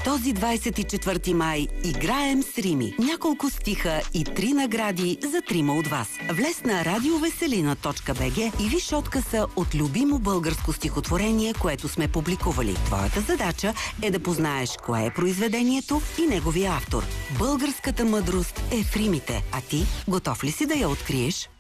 Този 24 май играем с рими. Няколко стиха и 3 награди за 3 от вас. Влез на radioveselina.bg и виж откъса от любимо българско стихотворение, което сме публикували. Твоята задача е да познаеш кое е произведението и неговия автор. Българската мъдрост е в римите. А ти готов ли си да я откриеш?